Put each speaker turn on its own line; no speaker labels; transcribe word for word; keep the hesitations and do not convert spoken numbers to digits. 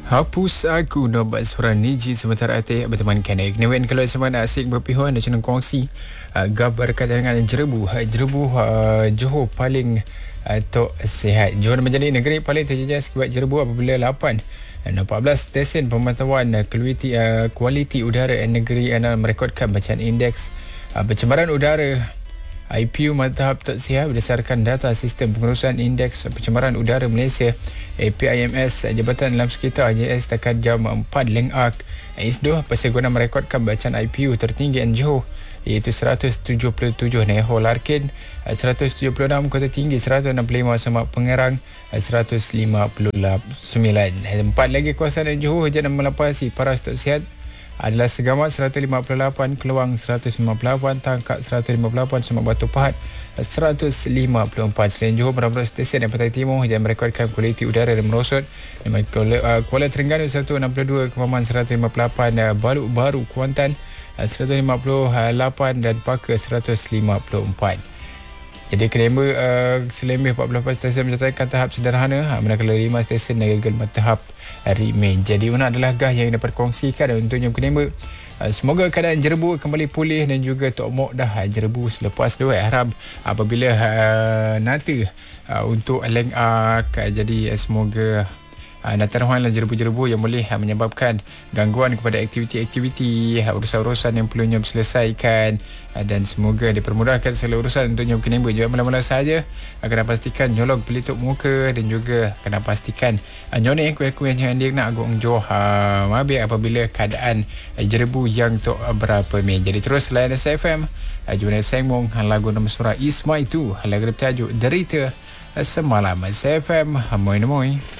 Hapus aku nombak suara niji sementara hati berteman kena. Kenewen kalau sama nak asik berpihak nak cenang kongsi uh, gambar berkaitan dengan jerebu. Uh, jerebu uh, Johor paling atau uh, sihat. Johor menjadi negeri paling terjejas akibat jerebu apabila lapan dan empat belas stesen pemantauan uh, kualiti, uh, kualiti udara negeri uh, merekodkan bacaan indeks uh, pencemaran udara I P U Madhab tak sihat berdasarkan data sistem pengurusan indeks pencemaran udara Malaysia A P I M S. Jabatan Alam Sekitar J S setakat jam empat leng ak Isdoh Pasir Guna merekodkan bacaan I P U tertinggi di Johor iaitu seratus tujuh puluh tujuh Nehor Larkin, seratus tujuh puluh enam Kota Tinggi, seratus enam puluh lima Semak Pengerang, seratus lima puluh sembilan. Empat lagi kawasan di Johor jana melepasi paras tak sihat adalah Segamat seratus lima puluh lapan, Keluang seratus lima puluh lapan, Tangkak seratus lima puluh lapan, Semak Batu Pahat seratus lima puluh empat. Selain Johor, beberapa stesen di Pantai Timur yang merekodkan kualiti udara dan merosot. Kuala, Kuala Terengganu seratus enam puluh dua, Kemaman seratus lima puluh lapan, Baluk Baru Kuantan seratus lima puluh lapan dan Paka seratus lima puluh empat. Jadi Kenema uh, selebih empat puluh lapan stesen mencatatkan tahap sederhana, manakala lima stesen gagal tahap remain. Jadi mana adalah gah yang dapat kongsikan untuknya Kenema. Uh, semoga keadaan jerebu kembali pulih dan juga Tok Mok dah jerebu selepas tu. Eh, harap apabila uh, nanti uh, untuk leng ak uh, jadi uh, semoga Uh, Nataruhanlah jerebu-jerebu yang boleh uh, menyebabkan gangguan kepada aktiviti-aktiviti uh, urusan-urusan yang perlunya diselesaikan, uh, dan semoga dipermudahkan segala urusan untuknya Kenema. Juga mula-mula saja uh, kena pastikan nyolong pelitup muka dan juga kena pastikan uh, nyone kuih-kuih yang dia nak agong joh uh, mabik apabila keadaan uh, jerebu yang tok uh, berapa mei. Jadi terus layan S F M uh, jumpa sengmong uh, lagu nama surah Isma itu lagu bertajuk Derita uh, Semalam S F M. Moi moi.